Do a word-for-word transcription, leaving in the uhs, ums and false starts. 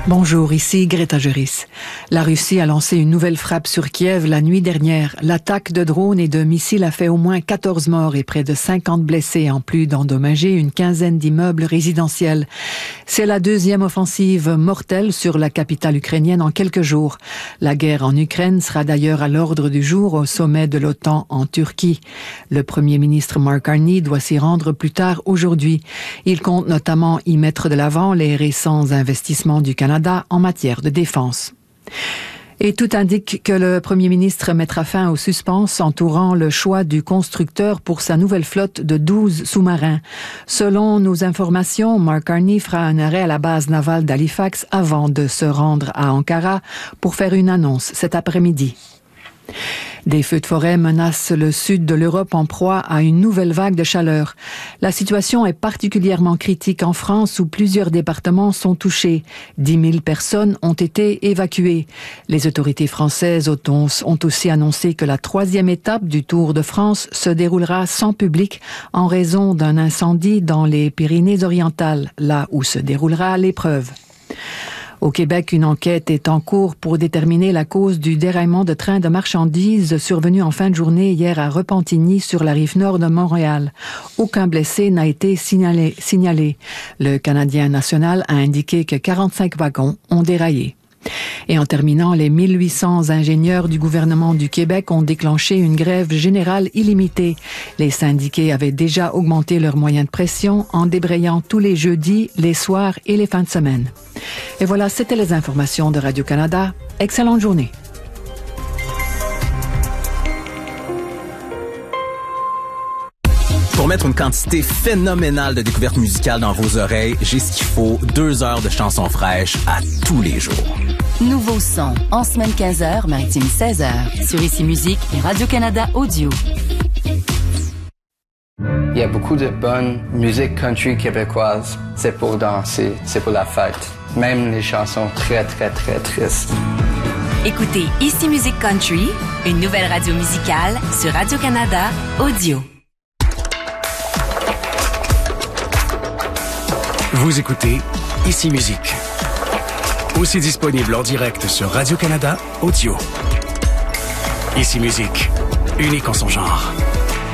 Bonjour, ici Greta Juris. La Russie a lancé une nouvelle frappe sur Kiev la nuit dernière. L'attaque de drones et de missiles a fait au moins quatorze morts et près de cinquante blessés, en plus d'endommager une quinzaine d'immeubles résidentiels. C'est la deuxième offensive mortelle sur la capitale ukrainienne en quelques jours. La guerre en Ukraine sera d'ailleurs à l'ordre du jour au sommet de l'OTAN en Turquie. Le premier ministre Mark Carney doit s'y rendre plus tard aujourd'hui. Il compte notamment y mettre de l'avant les récents investissements du Canada en matière de défense. Et tout indique que le Premier ministre mettra fin au suspense entourant le choix du constructeur pour sa nouvelle flotte de douze sous-marins. Selon nos informations, Mark Carney fera un arrêt à la base navale d'Halifax avant de se rendre à Ankara pour faire une annonce cet après-midi. Des feux de forêt menacent le sud de l'Europe en proie à une nouvelle vague de chaleur. La situation est particulièrement critique en France où plusieurs départements sont touchés. dix mille personnes ont été évacuées. Les autorités françaises ont aussi annoncé que la troisième étape du Tour de France se déroulera sans public en raison d'un incendie dans les Pyrénées-Orientales, là où se déroulera l'épreuve. Au Québec, une enquête est en cours pour déterminer la cause du déraillement de train de marchandises survenu en fin de journée hier à Repentigny sur la rive nord de Montréal. Aucun blessé n'a été signalé. signalé. Le Canadien national a indiqué que quarante-cinq wagons ont déraillé. Et en terminant, les mille huit cents ingénieurs du gouvernement du Québec ont déclenché une grève générale illimitée. Les syndiqués avaient déjà augmenté leurs moyens de pression en débrayant tous les jeudis, les soirs et les fins de semaine. Et voilà, c'était les informations de Radio-Canada. Excellente journée. Pour mettre une quantité phénoménale de découvertes musicales dans vos oreilles, j'ai ce qu'il faut, deux heures de chansons fraîches à tous les jours. Nouveau son, en semaine quinze heures, maritime seize heures, sur Ici Musique et Radio-Canada Audio. Il y a beaucoup de bonne musique country québécoise. C'est pour danser, c'est pour la fête. Même les chansons très, très, très tristes. Écoutez Ici Musique Country, une nouvelle radio musicale sur Radio-Canada Audio. Vous écoutez Ici Musique. Aussi disponible en direct sur Radio-Canada Audio. Ici Musique, unique en son genre.